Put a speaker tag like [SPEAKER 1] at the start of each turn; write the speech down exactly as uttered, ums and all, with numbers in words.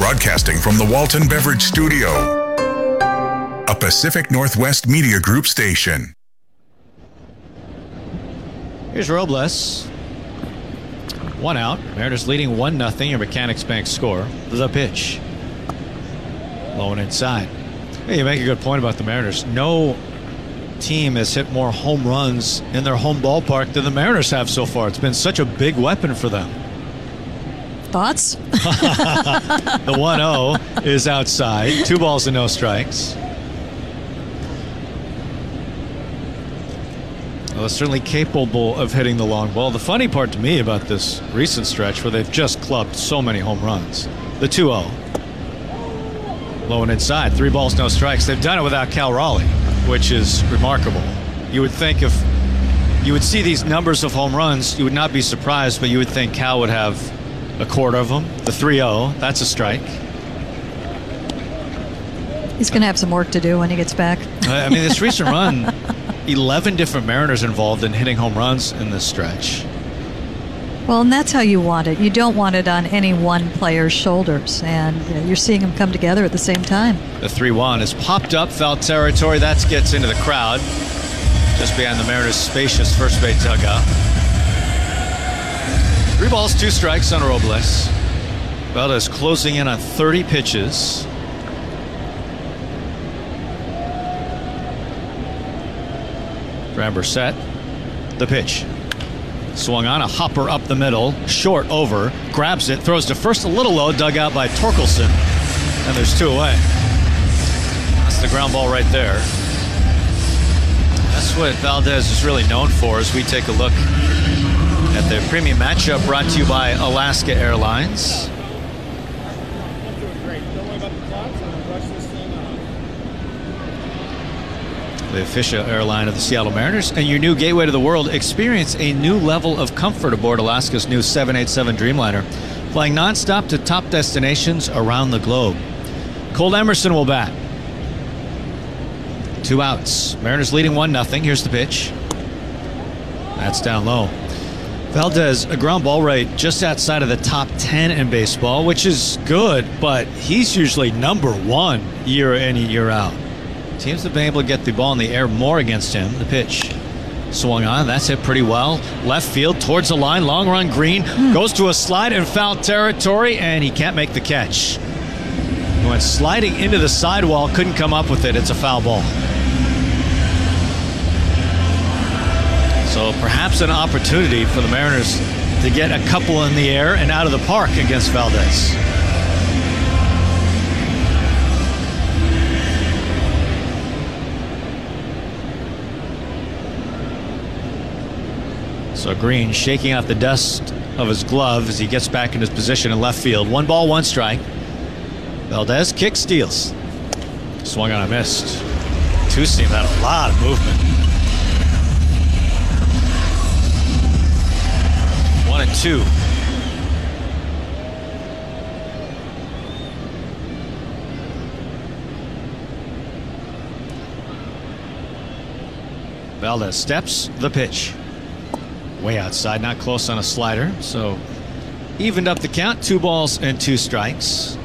[SPEAKER 1] Broadcasting from the Walton Beverage Studio, a Pacific Northwest Media Group station.
[SPEAKER 2] Here's Robles. One out. Mariners leading one nothing. Your Mechanics Bank score. The pitch. Low and inside. Hey, you make a good point about the Mariners. No team has hit more home runs in their home ballpark than the Mariners have so far. It's been such a big weapon for them.
[SPEAKER 3] Thoughts?
[SPEAKER 2] The one oh is outside. Two balls and no strikes. Well, it's certainly capable of hitting the long ball. The funny part to me about this recent stretch where they've just clubbed so many home runs. The two oh. Low and inside. Three balls, no strikes. They've done it without Cal Raleigh, which is remarkable. You would think if you would see these numbers of home runs, you would not be surprised, but you would think Cal would have a quarter of them. The three oh, that's a strike.
[SPEAKER 3] He's going to have some work to do when he gets back.
[SPEAKER 2] I mean, this recent run, eleven different Mariners involved in hitting home runs in this stretch.
[SPEAKER 3] Well, and that's how you want it. You don't want it on any one player's shoulders, and uh, you're seeing them come together at the same time.
[SPEAKER 2] The three one is popped up, foul territory. That gets into the crowd, just behind the Mariners' spacious first base dugout. Three balls, two strikes on Robles. Valdez closing in on thirty pitches. Framber set. The pitch. Swung on, a hopper up the middle, short over, grabs it, throws to first a little low, dug out by Torkelson, and there's two away. That's the ground ball right there. That's what Valdez is really known for as we take a look at the premium matchup brought to you by Alaska Airlines. The official airline of the Seattle Mariners, and your new gateway to the world. Experience a new level of comfort aboard Alaska's new seven eighty-seven Dreamliner, flying nonstop to top destinations around the globe. Cole Emerson will bat. Two outs. Mariners leading one nothing. Here's the pitch. That's down low. Valdez, a ground ball rate just outside of the top ten in baseball, which is good, but he's usually number one year in and year out. Teams have been able to get the ball in the air more against him. The pitch swung on. That's hit pretty well. Left field towards the line. Long run Green. Mm. Goes to a slide in foul territory, and he can't make the catch. He went sliding into the sidewall. Couldn't come up with it. It's a foul ball. So perhaps an opportunity for the Mariners to get a couple in the air and out of the park against Valdez. So Green shaking out the dust of his glove as he gets back in his position in left field. One ball, one strike. Valdez kicks, steals. Swung on, a missed. Two seam had a lot of movement. One and two. Valdez steps, the pitch. Way outside, not close on a slider, so evened up the count. Two balls and two strikes.